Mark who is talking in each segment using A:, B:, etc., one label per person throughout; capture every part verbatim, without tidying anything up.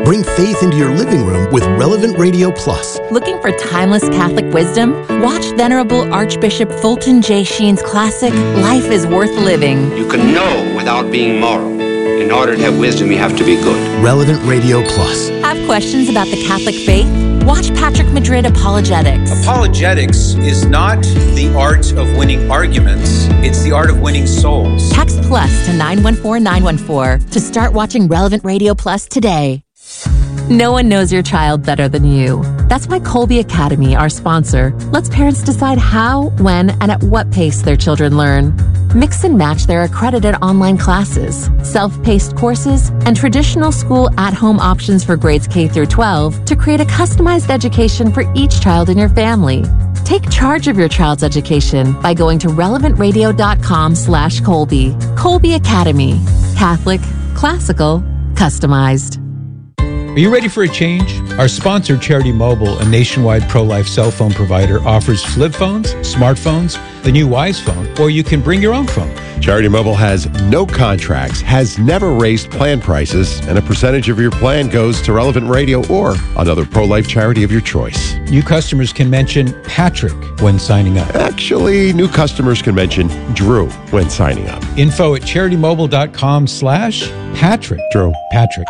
A: Bring faith into your living room with Relevant Radio Plus.
B: Looking for timeless Catholic wisdom? Watch Venerable Archbishop Fulton J. Sheen's classic, Life is Worth Living.
C: You can know without being moral. In order to have wisdom, you have to be good.
A: Relevant Radio Plus.
B: Have questions about the Catholic faith? Watch Patrick Madrid Apologetics.
D: Apologetics is not the art of winning arguments. It's the art of winning souls.
B: Text plus to nine one four nine one four to start watching Relevant Radio Plus today. No one knows your child better than you. That's why Colby Academy, our sponsor, lets parents decide how, when, and at what pace their children learn. Mix and match their accredited online classes, self-paced courses, and traditional school at-home options for grades K through twelve to create a customized education for each child in your family. Take charge of your child's education by going to relevantradio.com slash Colby. Colby Academy. Catholic, classical, customized.
E: Are you ready for a change? Our sponsor, Charity Mobile, a nationwide pro-life cell phone provider, offers flip phones, smartphones, the new Wise phone, or you can bring your own phone.
F: Charity Mobile has no contracts, has never raised plan prices, and a percentage of your plan goes to Relevant Radio or another pro-life charity of your choice.
E: New customers can mention Patrick when signing up.
F: Actually, new customers can mention Drew when signing up.
E: Info at charitymobile.com slash Patrick.
F: Drew.
E: Patrick.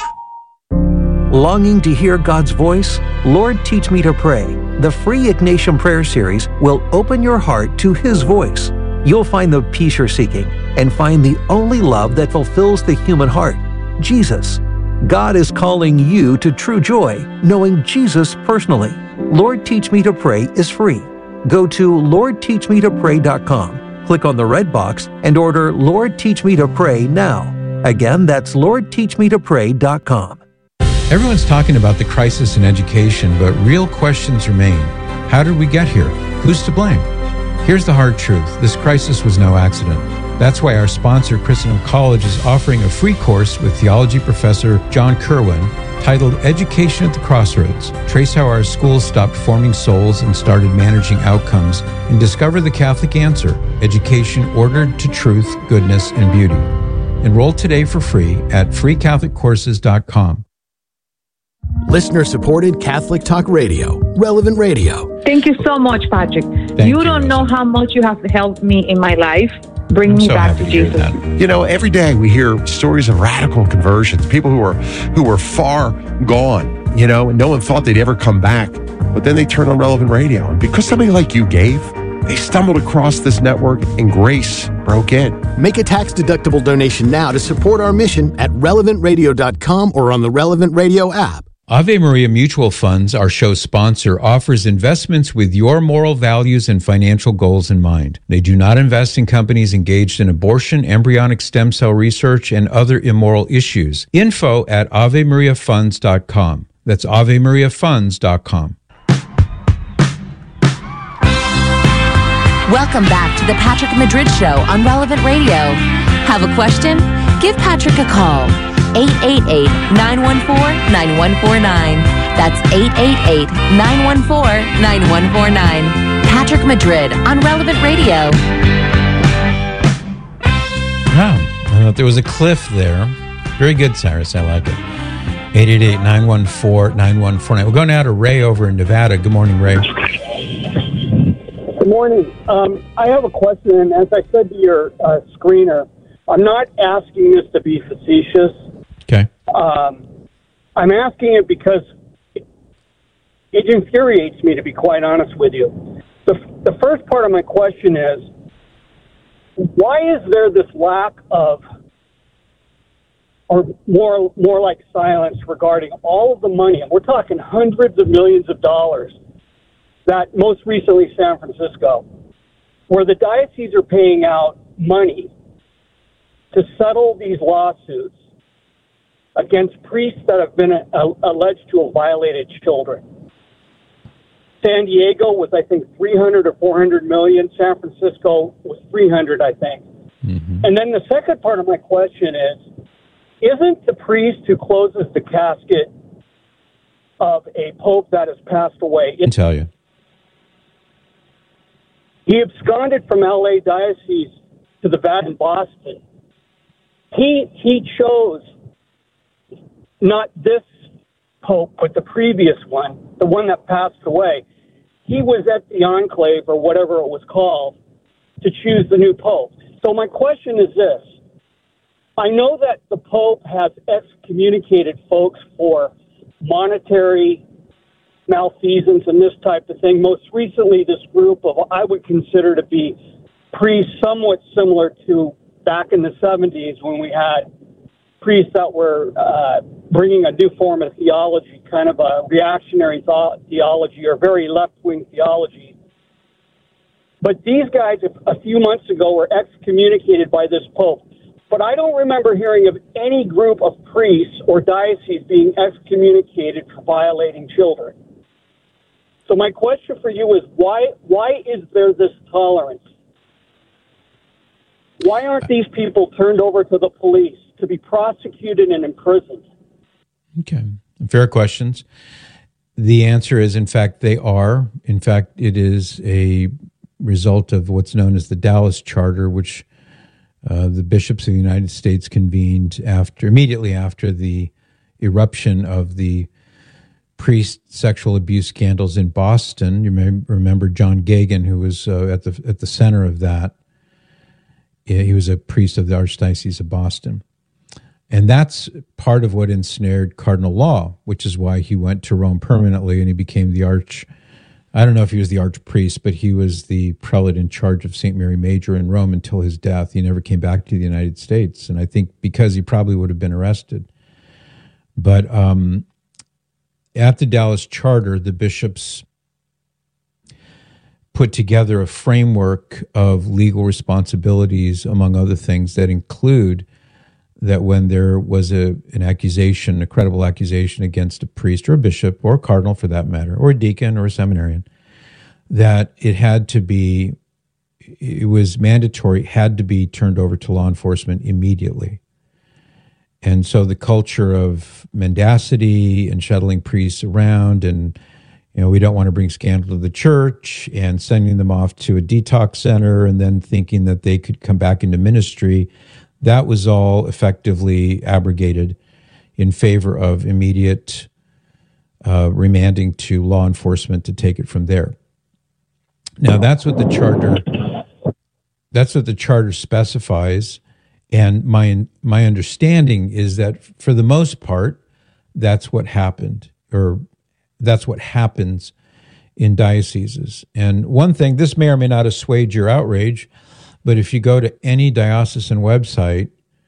G: Longing to hear God's voice? Lord, Teach Me to Pray. The free Ignatian Prayer Series will open your heart to His voice. You'll find the peace you're seeking and find the only love that fulfills the human heart, Jesus. God is calling you to true joy, knowing Jesus personally. Lord, Teach Me to Pray is free. Go to lord teach me to pray dot com, click on the red box, and order Lord, Teach Me to Pray now. Again, that's lord teach me to pray dot com.
E: Everyone's talking about the crisis in education, but real questions remain. How did we get here? Who's to blame? Here's the hard truth. This crisis was no accident. That's why our sponsor, Christendom College, is offering a free course with theology professor John Kerwin titled Education at the Crossroads. Trace how our schools stopped forming souls and started managing outcomes, and discover the Catholic answer, education ordered to truth, goodness, and beauty. Enroll today for free at free catholic courses dot com.
A: Listener-supported Catholic Talk Radio, Relevant Radio.
H: Thank you so much, Patrick.
E: Thank
H: you
E: you,
H: don't know how much you have helped me in my life. Bring
E: I'm
H: me
E: so
H: back
E: happy
H: to
E: to hear
H: Jesus.
E: that.
F: You know, every day we hear stories of radical conversions, people who are who were far gone, you know, and no one thought they'd ever come back. But then they turned on Relevant Radio. And because somebody like you gave, they stumbled across this network and grace broke in.
A: Make a tax-deductible donation now to support our mission at relevant radio dot com or on the Relevant Radio app.
E: Ave Maria Mutual Funds, our show sponsor, offers investments with your moral values and financial goals in mind. They do not invest in companies engaged in abortion, embryonic stem cell research, and other immoral issues. Info at ave maria funds dot com. That's ave maria funds dot com.
B: Welcome back to the Patrick Madrid Show on Relevant Radio. Have a question? Give Patrick a call. eight eight eight, nine one four, nine one four nine. That's eight eight eight, nine one four, nine one four nine. Patrick Madrid on Relevant Radio.
E: Wow. I thought there was a cliff there. Very good, Cyrus. I like it. eight eight eight, nine one four, nine one four nine. We're going now to Ray over in Nevada. Good morning, Ray.
I: Good morning. Um, I have a question, and as I said to your uh, screener, I'm not asking this to be facetious.
E: Okay.
I: Um, I'm asking it because it, it infuriates me, to be quite honest with you. The, the first part of my question is, why is there this lack of, or more, more like silence regarding all of the money, and we're talking hundreds of millions of dollars, that most recently San Francisco, where the dioceses are paying out money to settle these lawsuits against priests that have been uh, alleged to have violated children. San Diego was, I think, three hundred or four hundred million. San Francisco was three hundred, I think. Mm-hmm. And then the second part of my question is, isn't the priest who closes the casket of a pope that has passed away?
E: I can tell you.
I: He absconded from L A Diocese to the Vatican in Boston. He he chose not this pope, but the previous one, the one that passed away, he was at the enclave or whatever it was called to choose the new pope. So my question is this. I know that the pope has excommunicated folks for monetary malfeasance and this type of thing. Most recently, this group of, I would consider to be priests somewhat similar to back in the seventies when we had priests that were uh, bringing a new form of theology, kind of a reactionary thought, theology or very left-wing theology. But these guys, a few months ago, were excommunicated by this pope. But I don't remember hearing of any group of priests or dioceses being excommunicated for violating children. So my question for you is, why why is there this tolerance? Why aren't these people turned over to the police to be prosecuted and imprisoned?
E: Okay. Fair questions. The answer is, in fact, they are. In fact, it is a result of what's known as the Dallas Charter, which uh, the bishops of the United States convened after, immediately after the eruption of the priest sexual abuse scandals in Boston. You may remember John Gagan, who was uh, at the at the center of that. He was a priest of the Archdiocese of Boston. And that's part of what ensnared Cardinal Law, which is why he went to Rome permanently and he became the arch, I don't know if he was the archpriest, but he was the prelate in charge of Saint Mary Major in Rome until his death. He never came back to the United States. And I think because he probably would have been arrested. But um, at the Dallas Charter, the bishops put together a framework of legal responsibilities, among other things, that include that when there was a an accusation, a credible accusation against a priest or a bishop or a cardinal for that matter, or a deacon or a seminarian, that it had to be, it was mandatory, had to be turned over to law enforcement immediately. And so the culture of mendacity and shuttling priests around and, you know, we don't want to bring scandal to the church and sending them off to a detox center and then thinking that they could come back into ministry, that was all effectively abrogated in favor of immediate uh, remanding to law enforcement to take it from there. Now, that's what the charter, that's what the charter specifies. And my my understanding is that for the most part, that's what happened, or that's what happens in dioceses. And one thing, this may or may not assuage your outrage, but if you go to any diocesan website,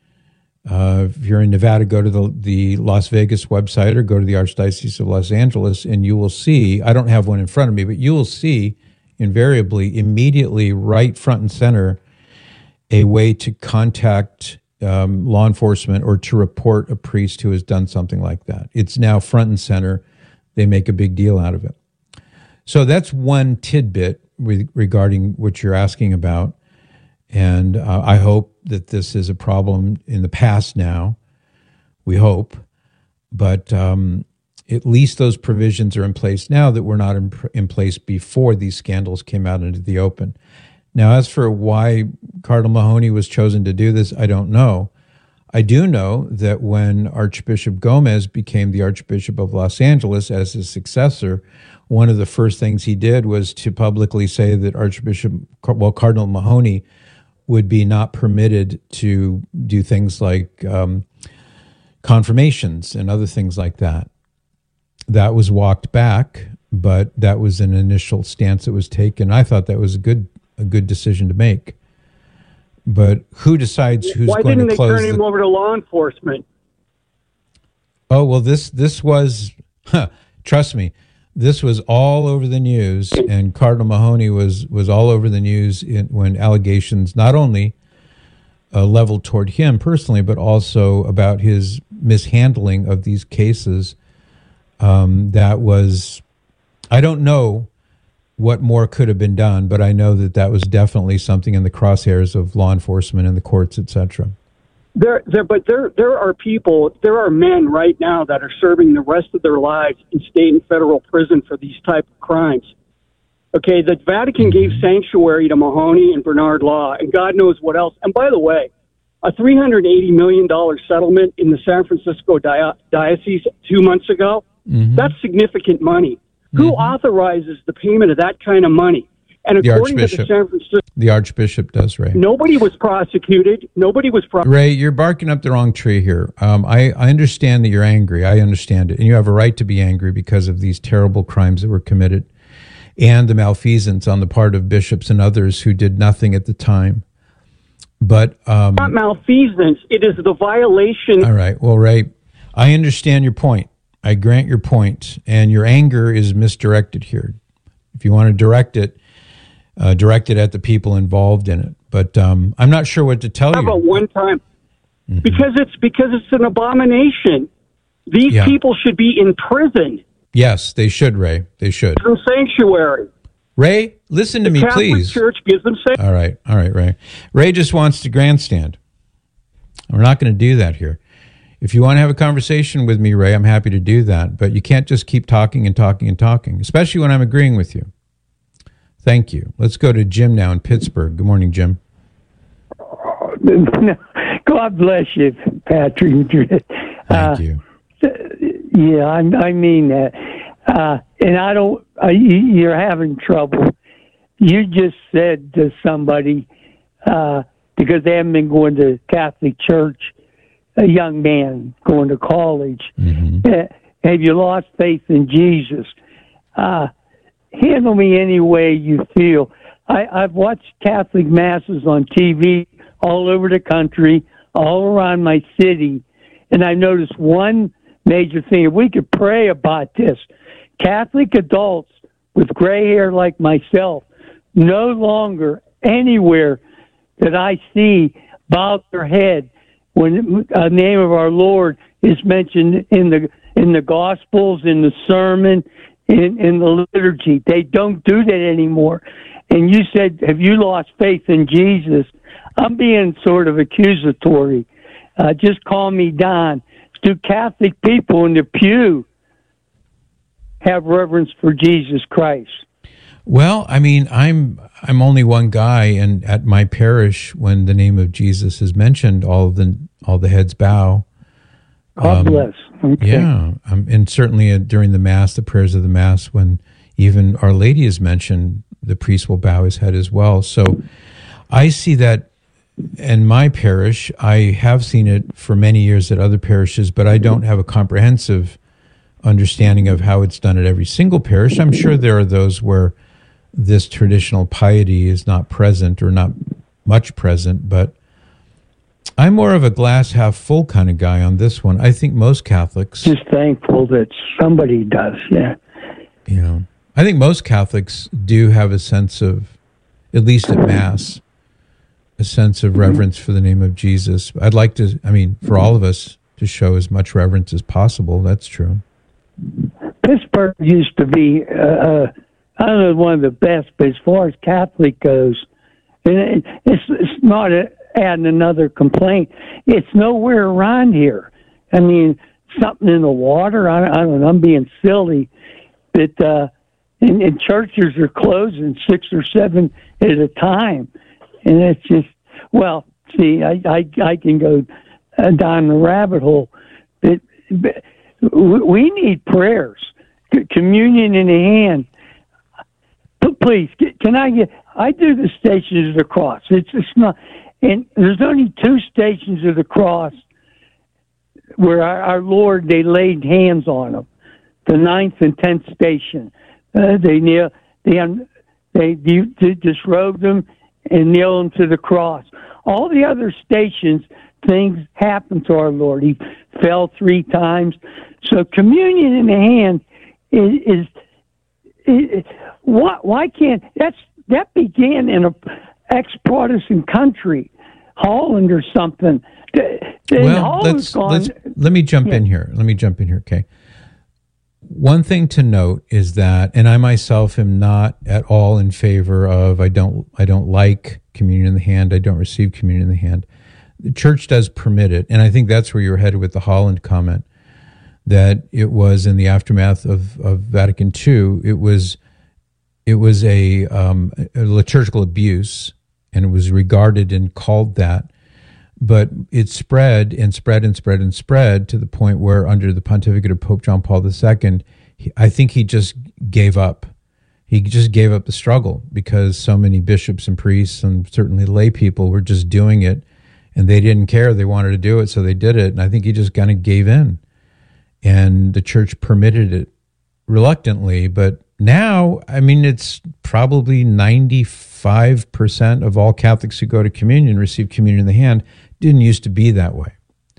E: uh, if you're in Nevada, go to the, the Las Vegas website or go to the Archdiocese of Los Angeles, and you will see, I don't have one in front of me, but you will see invariably, immediately, right front and center, a way to contact um, law enforcement or to report a priest who has done something like that. It's now front and center. They make a big deal out of it. So that's one tidbit re- regarding what you're asking about. And uh, I hope that this is a problem in the past now. We hope. But um, at least those provisions are in place now that were not in, in place before these scandals came out into the open. Now, as for why Cardinal Mahony was chosen to do this, I don't know. I do know that when Archbishop Gomez became the Archbishop of Los Angeles as his successor, one of the first things he did was to publicly say that Archbishop, well, Cardinal Mahony would be not permitted to do things like um, confirmations and other things like that. That was walked back, but that was an initial stance that was taken. I thought that was a good a good decision to make. But who decides who's
I: Why
E: going to close?
I: Why didn't they turn
E: the...
I: him over to law enforcement?
E: Oh, well, this this was, huh, trust me, this was all over the news, and Cardinal Mahony was, was all over the news in, when allegations not only uh, leveled toward him personally, but also about his mishandling of these cases. Um, that was, I don't know what more could have been done, but I know that that was definitely something in the crosshairs of law enforcement and the courts, et cetera.
I: There, there, but there, there are people, there are men right now that are serving the rest of their lives in state and federal prison for these type of crimes. Okay, the Vatican gave sanctuary to Mahony and Bernard Law, and God knows what else. And by the way, a three hundred eighty million dollars settlement in the San Francisco di- diocese two months ago, Mm-hmm. That's significant money. Mm-hmm. Who authorizes the payment of that kind of money? And
E: the
I: according
E: Archbishop.
I: to the San Francisco...
E: The Archbishop does, Ray.
I: Nobody was prosecuted. Nobody was prosecuted.
E: Ray, you're barking up the wrong tree here. Um, I, I understand that you're angry. I understand it. And you have a right to be angry because of these terrible crimes that were committed and the malfeasance on the part of bishops and others who did nothing at the time. But... Um,
I: not malfeasance. It is the violation...
E: All right. Well, Ray, I understand your point. I grant your point. And your anger is misdirected here. If you want to direct it, Uh, directed at the people involved in it, but um, I'm not sure what to tell
I: How
E: you.
I: about one time?
E: Mm-hmm.
I: Because it's because it's an abomination. These
E: yeah.
I: people should be in prison.
E: Yes, they should, Ray. They should.
I: Some sanctuary.
E: Ray, listen to
I: the
E: me,
I: Catholic
E: please.
I: Church gives them sanctuary.
E: All right, all right, Ray. Ray just wants to grandstand. We're not going to do that here. If you want to have a conversation with me, Ray, I'm happy to do that. But you can't just keep talking and talking and talking, especially when I'm agreeing with you. Thank you. Let's go to Jim now in Pittsburgh. Good morning, Jim.
J: God bless you, Patrick.
E: Thank
J: uh,
E: you.
J: Yeah, I, I mean that. Uh, and I don't, uh, you, you're having trouble. You just said to somebody, uh, because they haven't been going to Catholic church, a young man going to college,
E: mm-hmm.
J: uh, have you lost faith in Jesus? Uh, Handle me any way you feel. I, I've watched Catholic masses on T V all over the country, all around my city, and I noticed one major thing. If we could pray about this, Catholic adults with gray hair like myself no longer anywhere that I see bow their head when the name of our Lord is mentioned in the in the Gospels, in the sermon, In, in the liturgy. They don't do that anymore. And you said, have you lost faith in Jesus? I'm being sort of accusatory. Uh, just call me Don. Do Catholic people in the pew have reverence for Jesus Christ?
E: Well, I mean, I'm I'm only one guy, and at my parish, when the name of Jesus is mentioned, all of the all the heads bow.
J: God
E: um,
J: bless. Okay.
E: Yeah, um, and certainly uh, during the Mass, the prayers of the Mass, when even Our Lady is mentioned, the priest will bow his head as well. So I see that in my parish. I have seen it for many years at other parishes, but I don't have a comprehensive understanding of how it's done at every single parish. I'm sure there are those where this traditional piety is not present or not much present, but I'm more of a glass half full kind of guy on this one. I think most Catholics...
J: Just thankful that somebody does, yeah.
E: You know, I think most Catholics do have a sense of, at least at Mass, a sense of reverence for the name of Jesus. I'd like to, I mean, for all of us to show as much reverence as possible. That's true.
J: Pittsburgh used to be, uh, uh, I don't know, one of the best, but as far as Catholic goes, and it, it's, it's not a... adding another complaint. It's nowhere around here. I mean, something in the water. I, I don't know. I'm being silly, but uh, and, and churches are closing six or seven at a time, and it's just well. See, I I, I can go uh, down the rabbit hole, but, but we need prayers, communion in the hand. Please, can I get? I do the Stations of the Cross. It's it's not. And there's only two stations of the cross where our, our Lord, they laid hands on them. The ninth and tenth station. Uh, they kneel, they, they, they disrobed them and nailed them to the cross. All the other stations, things happened to our Lord. He fell three times. So communion in the hand is, is, is why, why can't, that's, that began in a ex-Protestant country, Holland or something.
E: Well, let's, let's, let me jump yeah. in here. Let me jump in here, okay? One thing to note is that, and I myself am not at all in favor of, I don't, I don't like communion in the hand, I don't receive communion in the hand. The church does permit it, and I think that's where you're headed with the Holland comment, that it was in the aftermath of, of Vatican Two, it was it was a, um, a liturgical abuse, and it was regarded and called that But it spread and spread and spread and spread to the point where under the pontificate of Pope John Paul the Second, he, I think he just gave up. He just gave up the struggle because so many bishops and priests and certainly lay people were just doing it, and they didn't care. They wanted to do it, so they did it. And I think he just kind of gave in. And the church permitted it reluctantly. But now, I mean, it's probably ninety-five percent of all Catholics who go to communion receive communion in the hand. Didn't used to be that way.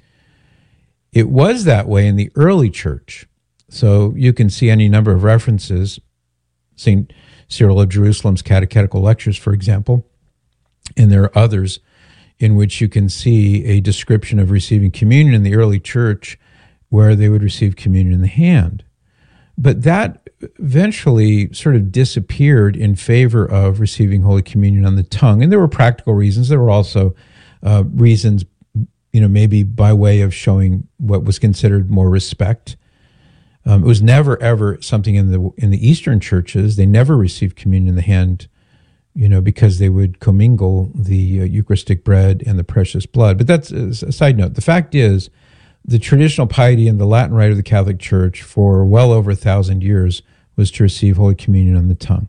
E: It was that way in the early church. So you can see any number of references. Saint Cyril of Jerusalem's Catechetical Lectures, for example, and there are others in which you can see a description of receiving communion in the early church where they would receive communion in the hand. But that eventually sort of disappeared in favor of receiving Holy Communion on the tongue. And there were practical reasons. There were also uh, reasons, you know, maybe by way of showing what was considered more respect. Um, it was never, ever something in the in the Eastern churches. They never received communion in the hand, you know, because they would commingle the uh, Eucharistic bread and the precious blood. But that's a side note. The fact is, the traditional piety in the Latin Rite of the Catholic Church for well over a thousand years was to receive Holy Communion on the tongue.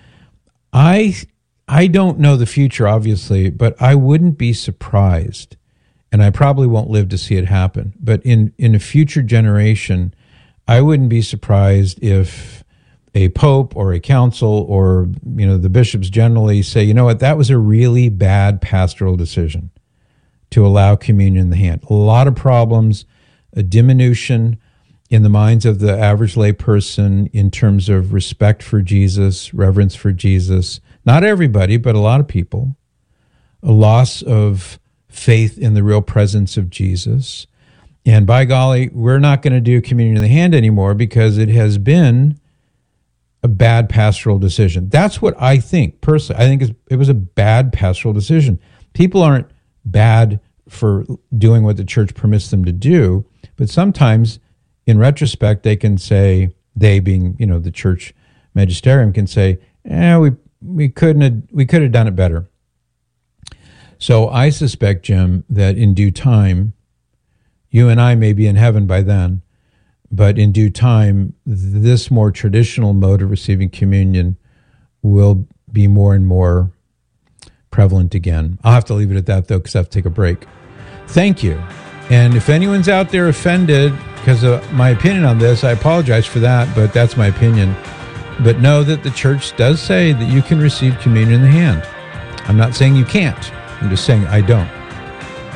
E: I I don't know the future, obviously, but I wouldn't be surprised, and I probably won't live to see it happen, but in, in a future generation, I wouldn't be surprised if a pope or a council or, you know, the bishops generally say, you know what, that was a really bad pastoral decision to allow communion in the hand. A lot of problems, a diminution in the minds of the average lay person in terms of respect for Jesus, reverence for Jesus. Not everybody, but a lot of people. A loss of faith in the real presence of Jesus. And by golly, we're not going to do communion in the hand anymore because it has been a bad pastoral decision. That's what I think, personally. I think it was a bad pastoral decision. People aren't bad for doing what the church permits them to do, but sometimes, in retrospect, they can say, they being, you know, the church magisterium can say, eh, we we couldn't have, we could have done it better. So I suspect, Jim, that in due time, you and I may be in heaven by then, but in due time, this more traditional mode of receiving communion will be more and more prevalent again. I'll have to leave it at that, though, because I have to take a break. Thank you. And if anyone's out there offended because of my opinion on this, I apologize for that, but that's my opinion. But know that the church does say that you can receive communion in the hand. I'm not saying you can't. I'm just saying I don't.